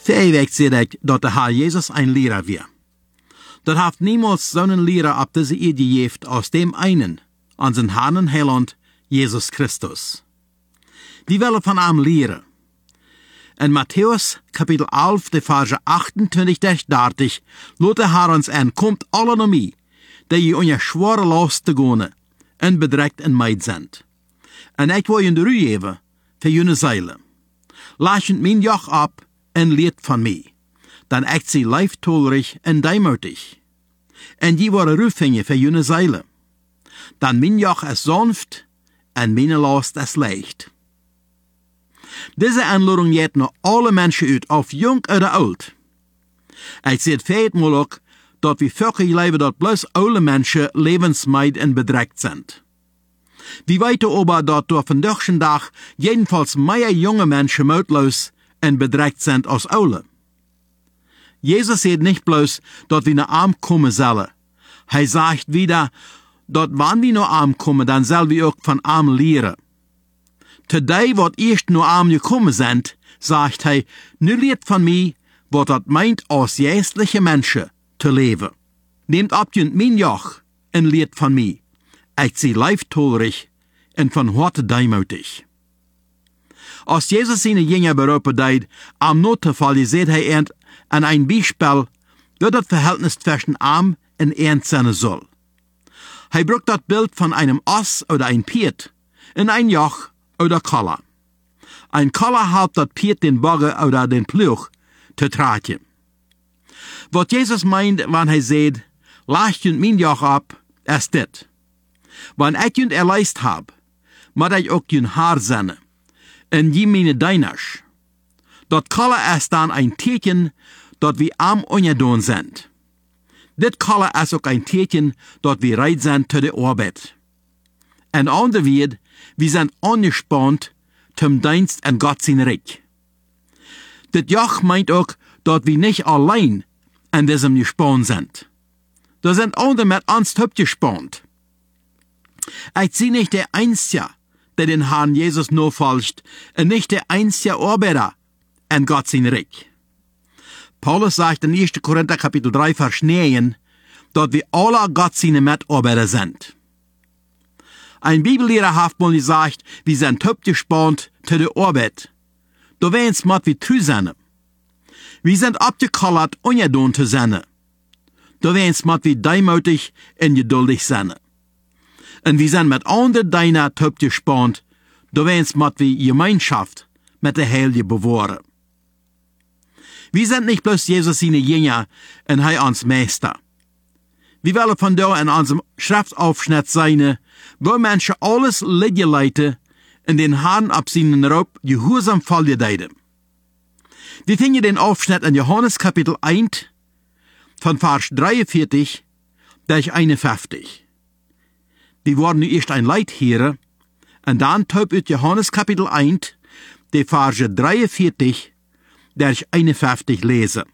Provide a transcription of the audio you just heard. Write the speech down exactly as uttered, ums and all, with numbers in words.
Verewigt sehe ich, dass der Herr Jesus ein Lehrer war. Dat heeft niemals zo'n Lehrer op deze Erde gegeven aus dem einen, an zijn Herrn und Heiland, Jesus Christus. Die willen van hem leren. In Matthäus Kapitel elf, de Verse achtentwintig tot dertig, laat de Herr ons aan, komt alle naar mij, die je onder zware last te gaan, en bedrekt en meid zijn. En ik wil je de rug geven, voor jullie zeilen. Laat je mijn joch op, en leert van mij. Dan echt sie leiftolerig en deimütig. En die worden rufingen voor jullie zeilen. Dan mijn joch is sanft, en mijn last is leicht. Deze aanleiding gaat naar alle mensen uit, of jong of oud. Ik zeg feitelijk ook, dat we vaker leven dat bloos oude mensen levensmeid en bedreigt zijn. We weten aber, dat door vandaag dag jedenfalls meer jonge mensen moedloos en bedreigt zijn als oude. Jezus zegt nicht bloß, dat we naar arm komen zullen. Hij zegt wieder, dat wanneer we naar arm komen, dan zullen we ook van arm leren. Today, wat eerst naar arm gekommen zijn, zegt hij, nu leert van mij, wat dat meint als geestliche mensen te leven. Neemt op je mijn joch en leert van mij. Ik zie leiftolerig en van harte deimütig. Als Jezus zijn Jünger beroepen deed, am Notfall seht hij end an ein Beispiel, wie das Verhältnis zwischen arm und ernst sein soll. Hij brucht das Bild von einem Ass oder ein Piet in ein Joch oder Koller. Ein Koller helpt das Piet den Bagger oder den Ploeg te tragen. Wat Jesus meint, wann hij sagt, laat je mijn Joch ab, ist dit. Wann ich je erleist hab, moet ich ook je haar zenden, en je meine deiners. Dat Koller ist dann ein Teken, dat wir am ongedaan sind. Dit Koller ist auch ein Teken, dat wir reit sind zu der Arbeit. En ander wird, wir sind angespannt zum Dienst an Gott sein Reich. Dit Joch meint auch, dat wir nicht allein an diesem gespannt sind. Da sind andere mit uns gespannt. Ich bin nicht der Einzige, der den Herrn Jesus nur folgt, und nicht der einzige Arbeiter an Gott sein Reich. Paulus sagt in erster Korinther Kapitel drei, Vers neun, dass wir alle Gott seine Mitarbeiter sind. Ein Bibellehrer hat mal gesagt, wir sind gespannt zu der Arbeit. Da wenn's mat wir trü sein. Wir sind abgekallert, ungeduldig zu sein. Da wenn's mat wir deimütig und geduldig sein. Und wir sind mit anderen deiner gespannt, da wenn's mat wir Gemeinschaft mit der Heilige bewahren. Wir sind nicht bloß Jesus seine Jünger und er uns Meister. Wir wollen von da in unserem Schriftaufschnitt sein, wo Menschen alles liegen leiten und den Herrn ab seinen Raub gehorsam folgen deiden. Wir finden den Aufschnitt in Johannes Kapitel eins von Vers dreiundvierzig bis einundfünfzig. Wir wollen nu erst ein Leid hören und dann taub ut Johannes Kapitel eins, die Verse dreiundvierzig bis einundfünfzig lesen.